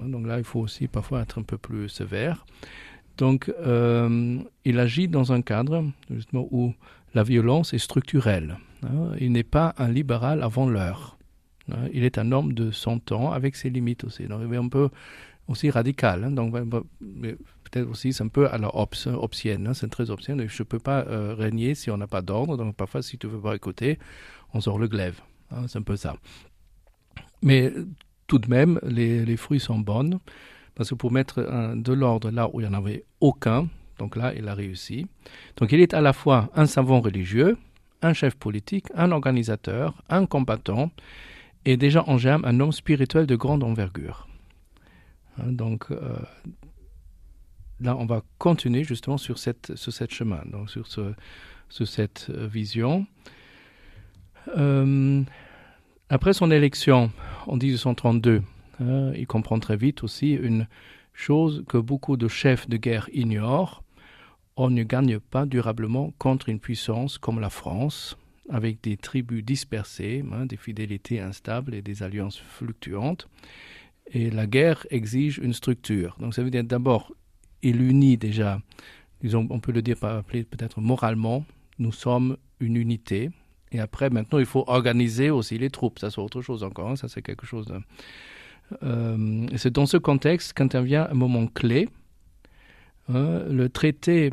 Donc là, il faut aussi parfois être un peu plus sévère. Donc, il agit dans un cadre justement où la violence est structurelle. Il n'est pas un libéral avant l'heure. Il est un homme de son temps avec ses limites aussi. Donc, il est un peu aussi radical. Donc, peut-être aussi c'est un peu à la Hobbesienne. C'est très Hobbesien. Je ne peux pas régner si on n'a pas d'ordre. Donc, parfois, si tu ne veux pas écouter, on sort le glaive. C'est un peu ça. Mais tout de même, les fruits sont bons. Parce que pour mettre de l'ordre là où il n'y en avait aucun, donc là, il a réussi. Donc, il est à la fois un savant religieux, un chef politique, un organisateur, un combattant, et déjà en germe, un homme spirituel de grande envergure. Donc, là, on va continuer justement sur cette chemin, donc sur cette vision. Après son élection en 1832, il comprend très vite aussi une chose que beaucoup de chefs de guerre ignorent. On ne gagne pas durablement contre une puissance comme la France, avec des tribus dispersées, des fidélités instables et des alliances fluctuantes. Et la guerre exige une structure. Donc ça veut dire d'abord, il unit déjà, disons, on peut le dire appeler peut-être moralement, nous sommes une unité. Et après, maintenant, il faut organiser aussi les troupes. Ça, c'est autre chose encore. Ça, c'est quelque chose et c'est dans ce contexte qu'intervient un moment clé. Le traité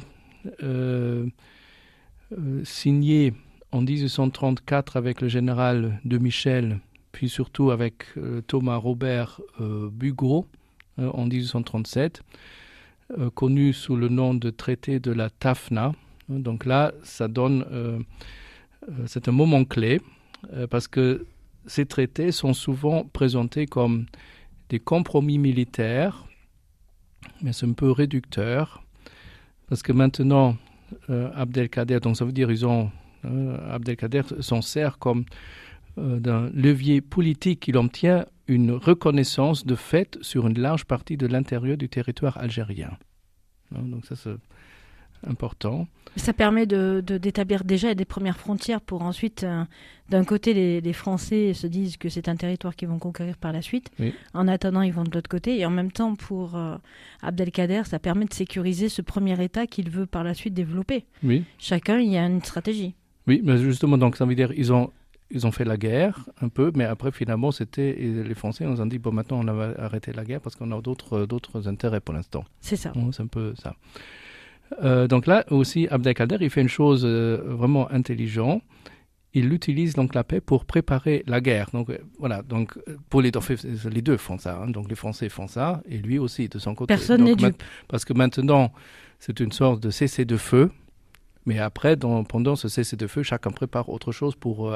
signé en 1834 avec le général de Michel, puis surtout avec Thomas Robert Bugeaud en 1837, connu sous le nom de traité de la Tafna. Donc là, ça donne... c'est un moment clé parce que ces traités sont souvent présentés comme des compromis militaires, mais c'est un peu réducteur parce que maintenant, Abdelkader, donc ça veut dire Abdelkader s'en sert comme d'un levier politique. Il obtient une reconnaissance de fait sur une large partie de l'intérieur du territoire algérien. Donc ça, c'est important. Ça permet d'établir déjà des premières frontières pour ensuite, d'un côté, les Français se disent que c'est un territoire qu'ils vont conquérir par la suite. Oui. En attendant, ils vont de l'autre côté. Et en même temps, pour Abdelkader, ça permet de sécuriser ce premier État qu'il veut par la suite développer. Oui. Chacun, il y a une stratégie. Oui, mais justement, donc ça veut dire ils ont fait la guerre un peu, mais après finalement les Français nous ont dit bon maintenant on va arrêter la guerre parce qu'on a d'autres intérêts pour l'instant. C'est ça. C'est un peu ça. Donc là aussi, Abdelkader, il fait une chose vraiment intelligente. Il utilise donc la paix pour préparer la guerre. Donc voilà. Donc pour les deux font ça. Donc les Français font ça et lui aussi de son côté. Personne n'est dupe. Parce que maintenant, c'est une sorte de cessez-le-feu. Mais après, pendant ce cessez-le-feu, chacun prépare autre chose pour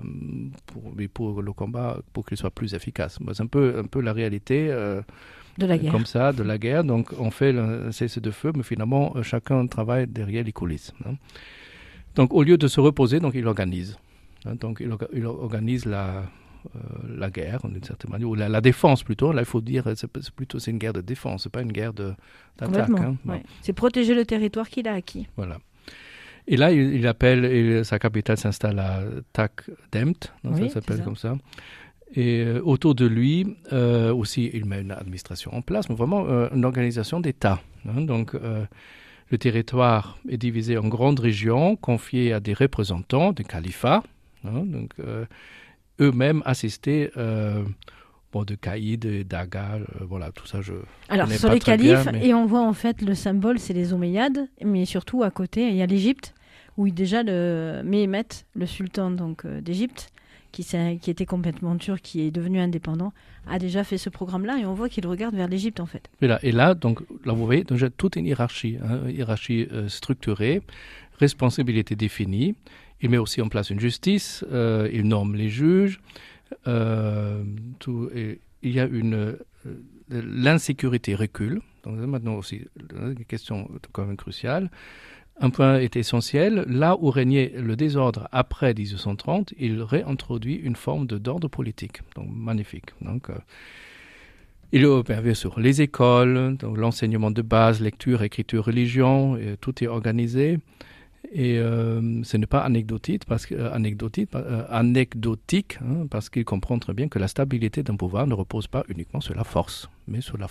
le combat, pour qu'il soit plus efficace. C'est un peu la réalité. De la guerre. Comme ça, de la guerre. Donc, on fait le cessez-le-feu, mais finalement, chacun travaille derrière les coulisses. Donc, au lieu de se reposer, donc, il organise. Donc, il organise la guerre, d'une certaine manière, ou la défense plutôt. Là, il faut dire, c'est une guerre de défense, c'est pas une guerre d'attaque. Ouais. C'est protéger le territoire qu'il a acquis. Voilà. Et là, il appelle, sa capitale s'installe à Tak-Demt, ça s'appelle comme ça. Et autour de lui, aussi, il met une administration en place, mais vraiment une organisation d'État. Donc, le territoire est divisé en grandes régions, confiées à des représentants du califat. Donc, eux-mêmes assistés de Caïd, d'Aga, voilà, tout ça, Alors, sur les califes, et on voit en fait le symbole, c'est les Omeyyades, mais surtout à côté, il y a l'Égypte, où déjà le Méhémet, le sultan d'Égypte, qui était complètement turc, qui est devenu indépendant, a déjà fait ce programme-là, et on voit qu'il regarde vers l'Égypte, en fait. Et là, donc, là vous voyez, donc, toute une hiérarchie, hiérarchie structurée, responsabilité définie. Il met aussi en place une justice, il nomme les juges. Il y a l'insécurité recule. Donc, maintenant aussi, une question quand même cruciale. Un point est essentiel. Là où régnait le désordre après 1830, il réintroduit une forme d'ordre politique. Donc, magnifique. Donc, il est bien sûr les écoles, donc l'enseignement de base, lecture, écriture, religion, et tout est organisé. Et ce n'est pas anecdotique parce qu'il comprend très bien que la stabilité d'un pouvoir ne repose pas uniquement sur la force, mais sur la